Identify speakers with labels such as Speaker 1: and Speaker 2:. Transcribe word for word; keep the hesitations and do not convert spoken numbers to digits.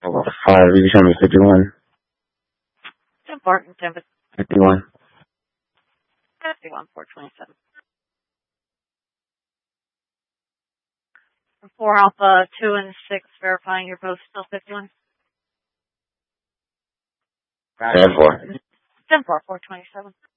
Speaker 1: Oh, five, you can show me fifty-one.
Speaker 2: It's important, Tim.
Speaker 1: fifty-one.
Speaker 2: fifty-one, four twenty-seven. four Alpha, two and six, verifying you're both still fifty-one.
Speaker 1: ten four.
Speaker 2: ten four, four twenty-seven.